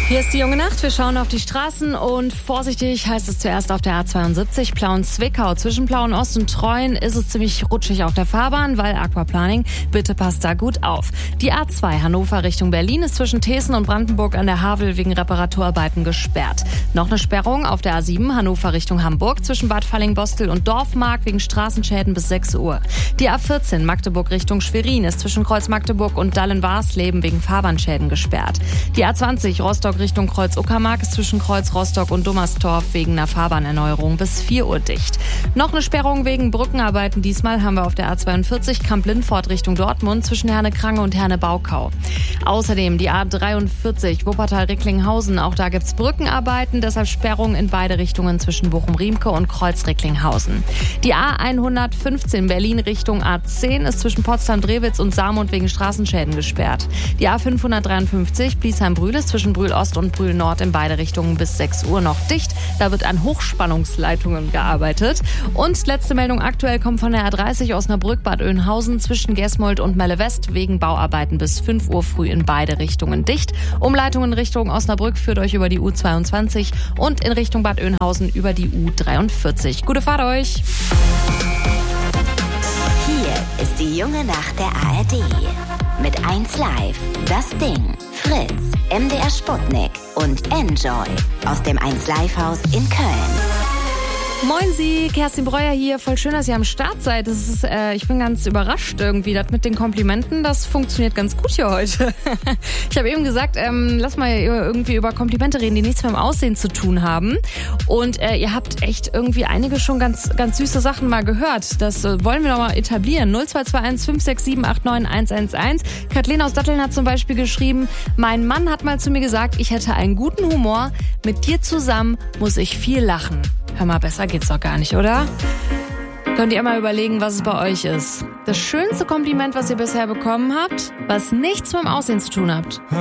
Hier ist die junge Nacht. Wir schauen auf die Straßen und vorsichtig heißt es zuerst auf der A72 Plauen-Zwickau. Zwischen Plauen-Ost und Treuen ist es ziemlich rutschig auf der Fahrbahn, weil Aquaplaning. Bitte passt da gut auf. Die A2 Hannover Richtung Berlin ist zwischen Thesen und Brandenburg an der Havel wegen Reparaturarbeiten gesperrt. Noch eine Sperrung auf der A7 Hannover Richtung Hamburg zwischen Bad Falling-Bostel und Dorfmark wegen Straßenschäden bis 6 Uhr. Die A14 Magdeburg Richtung Schwerin ist zwischen Kreuz Magdeburg und Dallen-Warsleben wegen Fahrbahnschäden gesperrt. Die A20 Rostock Richtung Kreuz Uckermark ist zwischen Kreuz Rostock und Dummerstorf wegen einer Fahrbahnerneuerung bis 4 Uhr dicht. Noch eine Sperrung wegen Brückenarbeiten. Diesmal haben wir auf der A42 Kamp-Lindfort Richtung Dortmund zwischen Herne-Krange und Herne-Baukau. Außerdem die A43 Wuppertal-Recklinghausen. Auch da gibt's Brückenarbeiten, deshalb Sperrungen in beide Richtungen zwischen Bochum-Riemke und Kreuz-Recklinghausen. Die A115 Berlin Richtung A10 ist zwischen Potsdam-Drewitz und Saarmund wegen Straßenschäden gesperrt. Die A553 Bliesheim-Brühl ist zwischen Brühl-Ost und Brühl-Nord in beide Richtungen bis 6 Uhr noch dicht. Da wird an Hochspannungsleitungen gearbeitet. Und letzte Meldung aktuell kommt von der A30 Osnabrück-Bad Oeynhausen zwischen Gesmold und Melle-West wegen Bauarbeiten bis 5 Uhr früh in beide Richtungen dicht. Umleitung in Richtung Osnabrück führt euch über die U22 und in Richtung Bad Oeynhausen über die U43. Gute Fahrt euch! Hier ist die junge Nacht der ARD. Mit 1Live, Das Ding, Fritz, MDR Sputnik und Enjoy aus dem 1Live-Haus in Köln. Moin Sie, Kerstin Breuer hier. Voll schön, dass ihr am Start seid. Ich bin ganz überrascht irgendwie. Das mit den Komplimenten, das funktioniert ganz gut hier heute. Ich habe eben gesagt, lass mal irgendwie über Komplimente reden, die nichts mit dem Aussehen zu tun haben. Und ihr habt echt irgendwie einige schon ganz, ganz süße Sachen mal gehört. Das wollen wir noch mal etablieren. 0221 567 89 111. Kathleen aus Datteln hat zum Beispiel geschrieben, mein Mann hat mal zu mir gesagt, ich hätte einen guten Humor. Mit dir zusammen muss ich viel lachen. Hör mal, besser geht's doch gar nicht, oder? Könnt ihr mal überlegen, was es bei euch ist. Das schönste Kompliment, was ihr bisher bekommen habt, was nichts mit dem Aussehen zu tun habt.